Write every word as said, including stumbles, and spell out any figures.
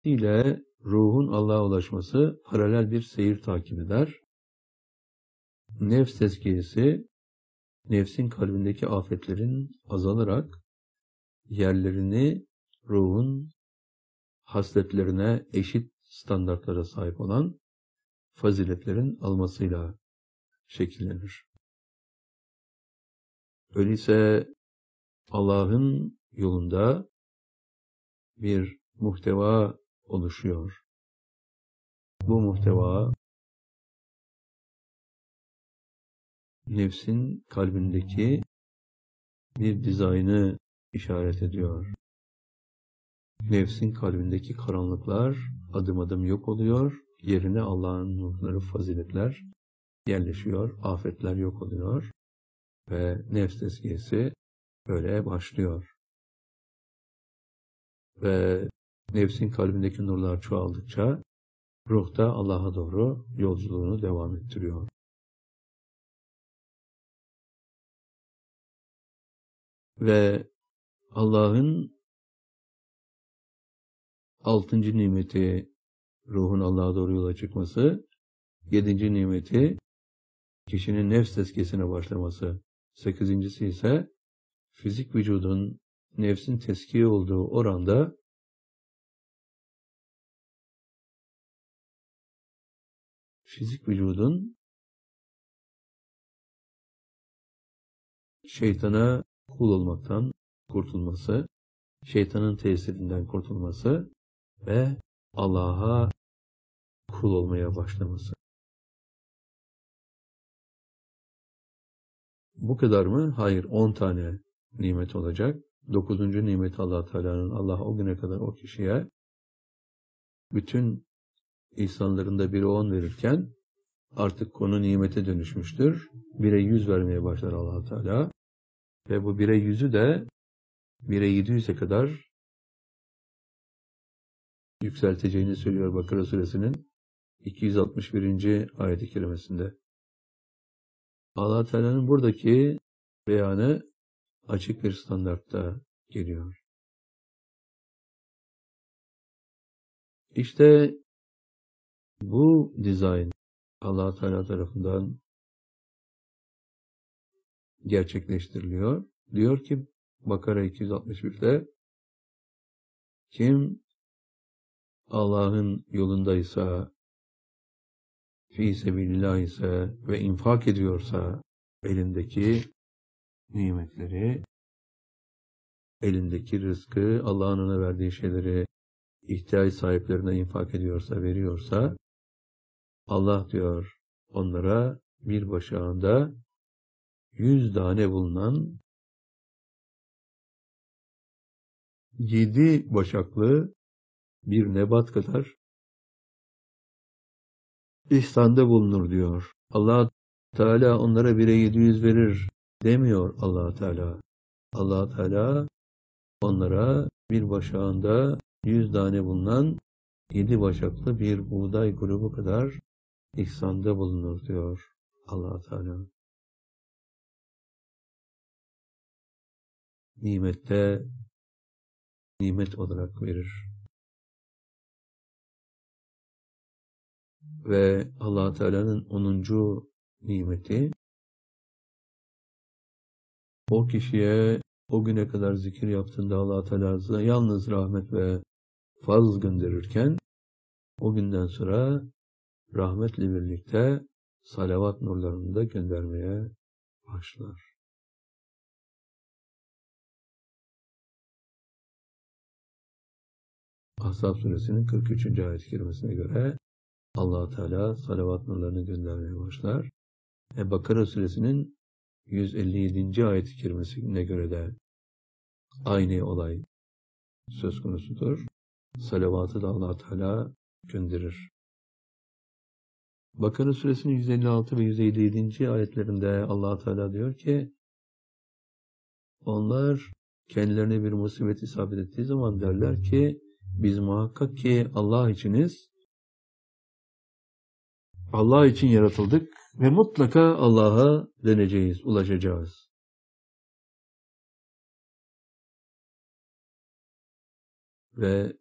ile ruhun Allah'a ulaşması paralel bir seyir takip eder. Nefs tezkiyesi, nefsin kalbindeki afetlerin azalarak yerlerini ruhun hasletlerine eşit standartlara sahip olan faziletlerin almasıyla şekillenir. Öyleyse Allah'ın yolunda bir muhteva oluşuyor. Bu muhteva nefsin kalbindeki bir dizaynı işaret ediyor. Nefsin kalbindeki karanlıklar adım adım yok oluyor. Yerine Allah'ın nurları, faziletler yerleşiyor. Afetler yok oluyor. Ve nefs tezkiyesi böyle başlıyor. Ve nefsin kalbindeki nurlar çoğaldıkça ruh da Allah'a doğru yolculuğunu devam ettiriyor. Ve Allah'ın altıncı nimeti ruhun Allah'a doğru yola çıkması, yedinci nimeti kişinin nefs tezkiyesine başlaması, sekizincisi ise fizik vücudun nefsin teskiye olduğu oranda fizik vücudun şeytana kul olmaktan kurtulması, şeytanın tesirinden kurtulması ve Allah'a kul olmaya başlaması. Bu kadar mı? Hayır, on tane nimet olacak. Dokuzuncu nimet Allah Teala'nın Allah o güne kadar o kişiye bütün ihsanlarında biri on verirken artık konu nimete dönüşmüştür. Bire yüz vermeye başlar Allah Teala. Ve bu bire yüzü de bire yedi yüze kadar yükselteceğini söylüyor Bakara suresinin iki yüz altmış birinci ayet-i kerimesinde. Allah Teala'nın buradaki beyanı açık bir standartta geliyor. İşte bu dizayn Allah Teala tarafından gerçekleştiriliyor. Diyor ki Bakara iki yüz altmış birde kim Allah'ın yolundaysa, fî sebilillah ise ve infak ediyorsa elindeki nimetleri, elindeki rızkı, Allah'ın ona verdiği şeyleri ihtiyaç sahiplerine infak ediyorsa, veriyorsa, Allah diyor onlara bir başağında yüz tane bulunan yedi başaklı bir nebat kadar ihsanda bulunur diyor. Allah Teala onlara bire yedi yüz verir demiyor Allah Teala. Allah Teala onlara bir başağında yüz tane bulunan yedi başaklı bir buğday grubu kadar ihsanda bulunur diyor Allah Teala. Nimette nimet olarak verir. Ve Allah Teala'nın onuncu nimeti o kişiye o güne kadar zikir yaptığında Allah Teala yalnız rahmet ve fazl gönderirken o günden sonra rahmetle birlikte salavat nurlarını da göndermeye başlar. Ahzab suresinin kırk üçüncü ayet-i kerimesine göre Allah Teala salavat nurlarını göndermeye başlar. E Bakara suresinin yüz elli yedinci ayet-i kerimesine göre de aynı olay söz konusudur. Salavatı da Allah Teala gönderir. Bakara suresinin yüz elli altı ve yüz elli yedinci ayetlerinde Allah Teala diyor ki onlar kendilerine bir musibet isabet ettiği zaman derler ki biz muhakkak ki Allah içiniz, Allah için yaratıldık ve mutlaka Allah'a döneceğiz, ulaşacağız. Ve